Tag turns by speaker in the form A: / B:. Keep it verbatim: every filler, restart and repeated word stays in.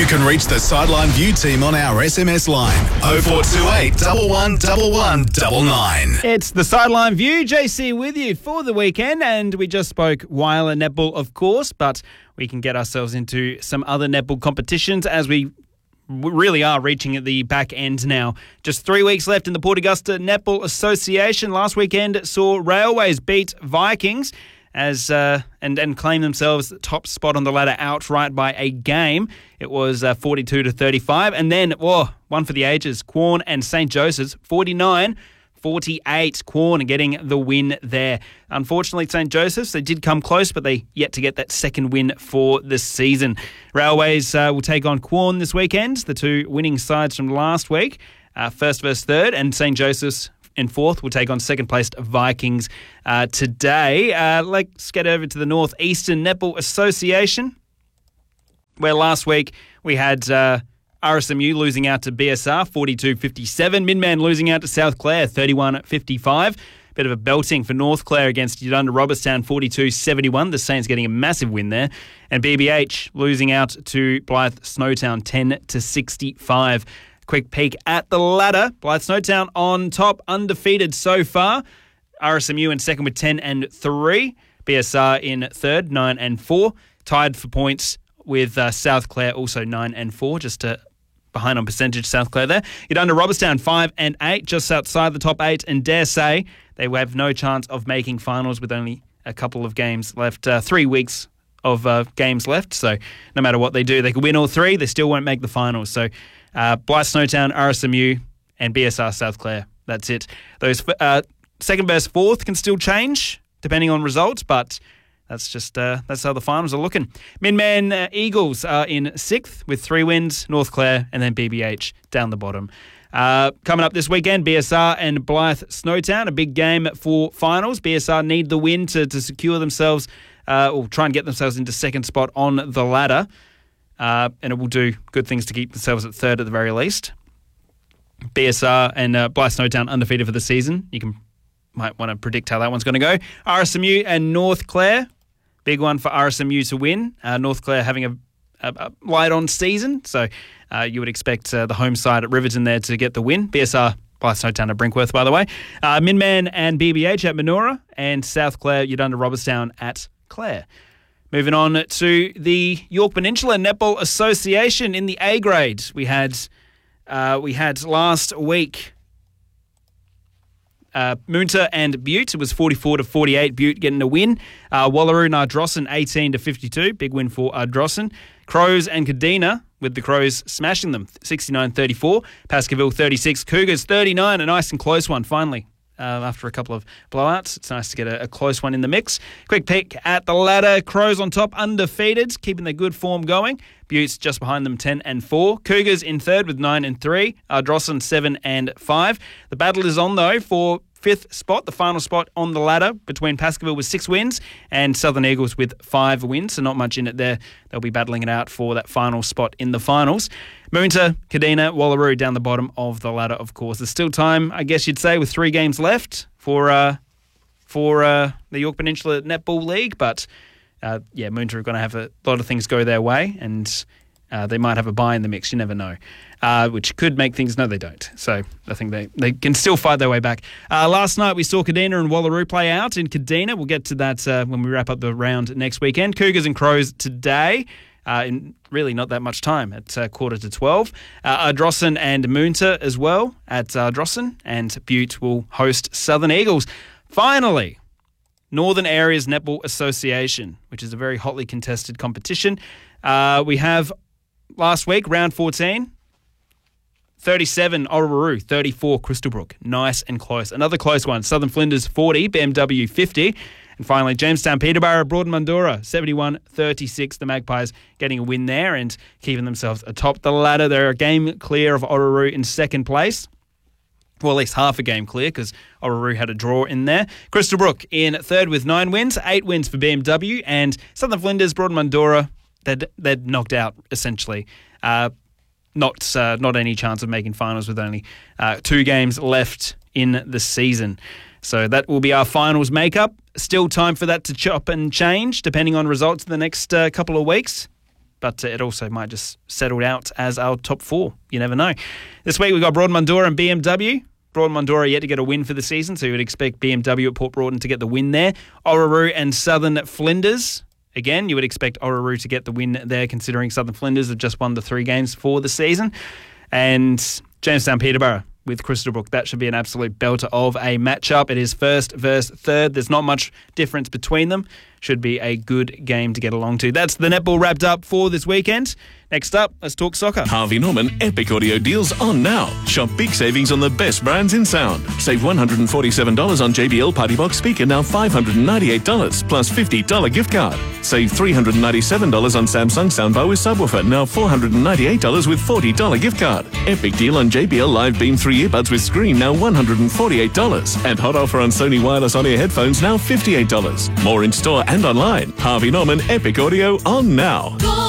A: You can reach the Sideline View team on our S M S line oh four two eight, one one one one nine nine.
B: It's the Sideline View, J C with you for the weekend, and we just spoke Wyler netball, of course, but we can get ourselves into some other netball competitions as we really are reaching at the back end now. Just three weeks left in the Port Augusta Netball Association. Last weekend saw Railways beat Vikings as uh, and, and claim themselves the top spot on the ladder outright by a game. It was uh, forty-two to thirty-five. And then, whoa, one for the ages. Quorn and Saint Joseph's, forty-nine forty-eight. Quorn getting the win there. Unfortunately, Saint Joseph's, they did come close, but they yet to get that second win for the season. Railways uh, will take on Quorn this weekend, the two winning sides from last week, uh, first versus third, and Saint Joseph's in fourth will take on second-placed Vikings uh, today. Uh, let's get over to the North Eastern Netball Association, where last week we had uh, R S M U losing out to B S R, forty-two fifty-seven. Midman losing out to South Clare, thirty-one fifty-five. Bit of a belting for North Clare against Yudunda Robertstown, forty-two seventy-one. The Saints getting a massive win there. And B B H losing out to Blythe Snowtown, ten to sixty-five. Quick peek at the ladder. Blythe Snowtown on top, undefeated so far. R S M U in second with ten and three. B S R in third, nine and four. Tied for points with uh, South Clare, also nine and four, just uh, behind on percentage, South Clare there. Yudunda Robertstown, five and eight, just outside the top eight. And dare say, they have no chance of making finals with only a couple of games left, uh, three weeks of uh, games left. So no matter what they do, they could win all three, they still won't make the finals. So Uh, Blythe Snowtown, R S M U, and B S R South Clare. That's it. Those uh, second versus fourth can still change depending on results, but that's just uh, that's how the finals are looking. Midman uh, Eagles are in sixth with three wins. North Clare and then B B H down the bottom. Uh, coming up this weekend, B S R and Blythe Snowtown, a big game for finals. B S R need the win to, to secure themselves uh, or try and get themselves into second spot on the ladder. Uh, and it will do good things to keep themselves at third at the very least. B S R and uh, Blythe Snowtown undefeated for the season. You can might want to predict how that one's going to go. R S M U and North Clare, big one for R S M U to win. Uh, North Clare having a, a, a light-on season, so uh, you would expect uh, the home side at Riverton there to get the win. B S R, Blythe Snowtown at Brinkworth, by the way. Uh, Midman and B B H at Manoora, and South Clare, Yudunda Robertstown at Clare. Moving on to the Yorke Peninsula Netball Association in the A grade. We had uh, we had last week uh, Moonta and Butte. It was forty-four to forty-eight. Butte getting a win. Uh, Wallaroo and Ardrossan eighteen to fifty-two. Big win for Ardrossan. Crows and Kadina with the Crows smashing them sixty-nine thirty-four. Pascaville thirty-six. Cougars thirty-nine. A nice and close one finally. Uh, after a couple of blowouts, it's nice to get a, a close one in the mix. Quick peek at the ladder. Crows on top, undefeated, keeping their good form going. Butte's just behind them, ten and four. Cougars in third with nine and three. Ardrossan seven and five. The battle is on though for fifth spot, the final spot on the ladder between Pascaville with six wins and Southern Eagles with five wins. So not much in it there. They'll be battling it out for that final spot in the finals. Moonta, Kadina, Wallaroo down the bottom of the ladder, of course. There's still time, I guess you'd say, with three games left for uh, for uh, the Yorke Peninsula Netball League. But, uh, yeah, Moonta are going to have a lot of things go their way, and uh, they might have a bye in the mix. You never know, uh, which could make things... No, they don't. So I think they, they can still fight their way back. Uh, last night we saw Kadina and Wallaroo play out in Kadina. We'll get to that uh, when we wrap up the round next weekend. Cougars and Crows today. Uh, in really not that much time at uh, quarter to twelve. Uh, Ardrossan and Moonta as well at Ardrossan, and Butte will host Southern Eagles. Finally, Northern Areas Netball Association, which is a very hotly contested competition. Uh, we have last week, round fourteen, thirty-seven Orroroo, thirty-four Crystalbrook. Nice and close. Another close one, Southern Flinders forty, B M W fifty. And finally, Jamestown Peterborough, Broad Mundura, seventy-one thirty-six. The Magpies getting a win there and keeping themselves atop the ladder. They're a game clear of Orroroo in second place. Well, at least half a game clear because Orroroo had a draw in there. Crystalbrook in third with nine wins, eight wins for B M W. And Southern Flinders, Broad Mundura, they'd, they'd knocked out, essentially. Uh, not, uh, not any chance of making finals with only uh, two games left in the season. So that will be our finals makeup. Still time for that to chop and change depending on results in the next uh, couple of weeks. but it also might just settle out as our top four. You never know. This week we've got Broad-Mundura and B M W. Broad-Mundura yet to get a win for the season, so you would expect B M W at Port Broughton to get the win there. Orroroo and Southern Flinders. Again, you would expect Orroroo to get the win there, considering Southern Flinders have just won the three games for the season. And Jamestown Peterborough with Crystal Brook. That should be an absolute belter of a matchup. It is first versus third. There's not much difference between them. Should be a good game to get along to. That's the netball wrapped up for this weekend. Next up, let's talk soccer.
C: Harvey Norman Epic Audio deals on now. Shop big savings on the best brands in sound. Save one hundred forty-seven dollars on J B L Party Box speaker, now five hundred ninety-eight dollars plus fifty dollars gift card. Save three hundred ninety-seven dollars on Samsung soundbar with subwoofer, now four hundred ninety-eight dollars with forty dollars gift card. Epic deal on J B L Live Beam three earbuds with screen, now one hundred forty-eight dollars. And hot offer on Sony wireless on-ear headphones, now fifty-eight dollars. More in store and online. Harvey Norman Epic Audio on now.